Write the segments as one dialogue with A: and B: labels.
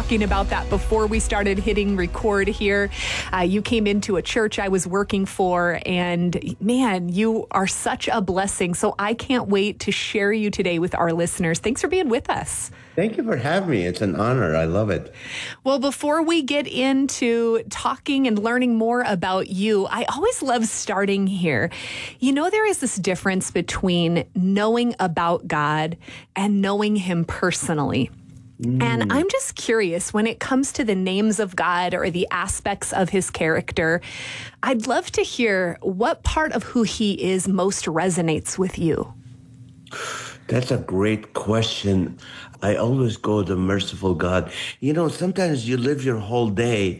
A: talking about that before we started hitting record here. You came into a church I was working for, and man, you are such a blessing. So I can't wait to share you today with our listeners. Thanks for being with us.
B: Thank you for having me. It's an honor. I love it.
A: Well, before we get into talking and learning more about you, I always love starting here. You know, there is this difference between knowing about God and knowing Him personally. And I'm just curious, when it comes to the names of God or the aspects of His character, I'd love to hear what part of who He is most resonates with you.
B: That's a great question. I always go to merciful God. You know, sometimes you live your whole day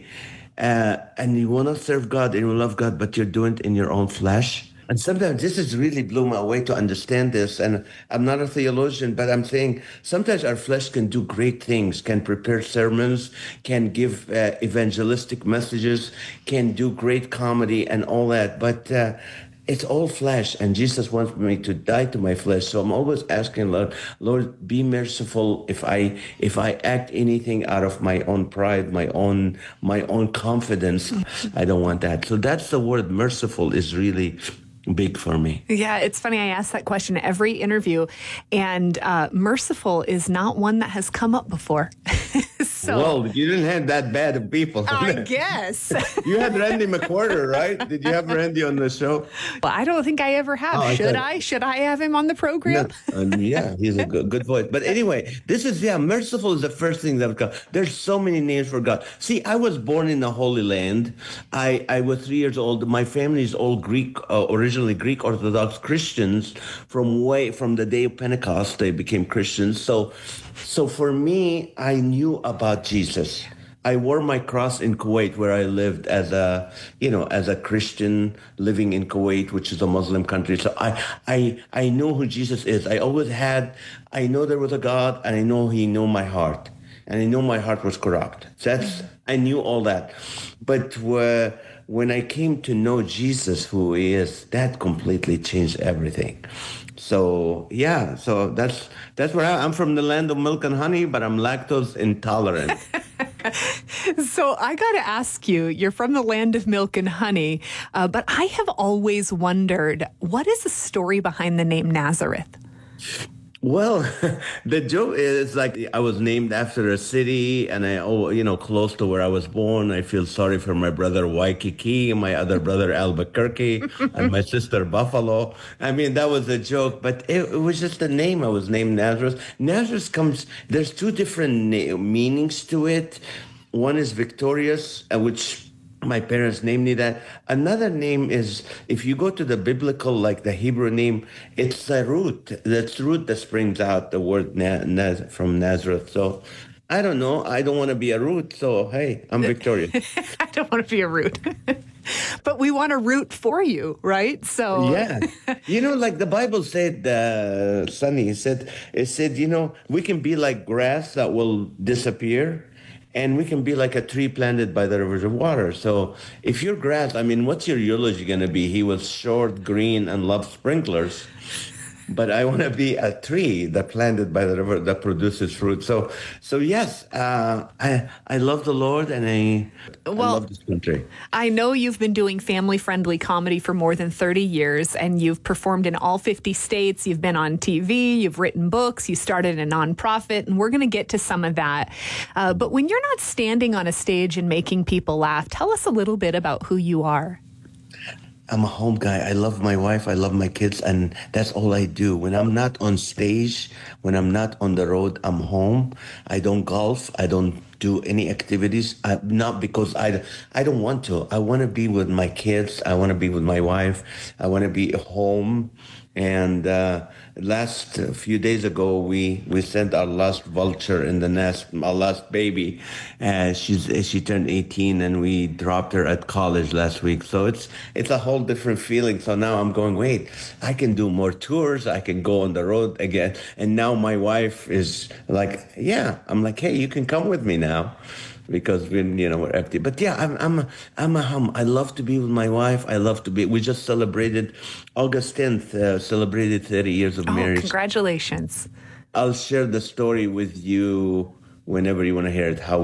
B: and you want to serve God and you love God, but you're doing it in your own flesh. And sometimes this has really blew my way to understand this. And I'm not a theologian, but I'm saying sometimes our flesh can do great things, can prepare sermons, can give evangelistic messages, can do great comedy and all that. But it's all flesh, and Jesus wants me to die to my flesh. So I'm always asking, Lord, be merciful if I act anything out of my own pride, my own confidence. I don't want that. So that's the word merciful is really big for me.
A: Yeah, it's funny. I ask that question every interview, and merciful is not one that has come up before. So,
B: well, you didn't have that bad of people.
A: I guess.
B: You had Randy McWhorter, right? Did you have Randy on the show?
A: Well, I don't think I ever have. Should I have him on the program?
B: No, yeah, he's a good voice. But anyway, merciful is the first thing that comes. There's so many names for God. See, I was born in the Holy Land. I was 3 years old. My family is all Greek, originally Greek Orthodox Christians from the day of Pentecost. They became Christians. So for me, I knew about Jesus. I wore my cross in Kuwait, where I lived as a Christian living in Kuwait, which is a Muslim country. So I know who Jesus is. I know there was a God, and I know He knew my heart, and I know my heart was corrupt. I knew all that. But when I came to know Jesus, who He is, that completely changed everything. So that's where I'm from, the land of milk and honey, but I'm lactose intolerant.
A: So I got to ask you, you're from the land of milk and honey, but I have always wondered, what is the story behind the name Nazareth?
B: Well, the joke is like I was named after a city, and close to where I was born. I feel sorry for my brother Waikiki, my other brother Albuquerque, and my sister Buffalo. I mean, that was a joke, but it was just a name. I was named Nazareth. Nazareth there's two different meanings to it. One is victorious, which my parents named me that. Another name is, if you go to the biblical, like the Hebrew name, it's the root. That's root that springs out the word from Nazareth. So I don't know. I don't want to be a root. So, hey, I'm victorious.
A: I don't want to be a root. But we want to root for you, right? So
B: yeah, like the Bible said, Sonny, it said, we can be like grass that will disappear, and we can be like a tree planted by the rivers of water. So if you're grass, I mean, what's your eulogy going to be? He was short, green, and loved sprinklers. But I want to be a tree that planted by the river that produces fruit. So yes, I love the Lord, and I love this country.
A: I know you've been doing family-friendly comedy for more than 30 years, and you've performed in all 50 states. You've been on TV, you've written books, you started a nonprofit, and we're going to get to some of that. But when you're not standing on a stage and making people laugh, tell us a little bit about who you are.
B: I'm a home guy. I love my wife. I love my kids. And that's all I do. When I'm not on stage, when I'm not on the road, I'm home. I don't golf. I don't do any activities. Not because I don't want to. I want to be with my kids. I want to be with my wife. I want to be home. And last few days ago, we sent our last vulture in the nest, our last baby. She turned 18, and we dropped her at college last week. So it's a whole different feeling. So now I'm going, wait, I can do more tours. I can go on the road again. And now my wife is like, yeah. I'm like, hey, you can come with me now. Because we're empty. But yeah, I'm a hum. I love to be with my wife. We just celebrated August 10th, celebrated 30 years of marriage.
A: Congratulations.
B: I'll share the story with you whenever you want to hear it, how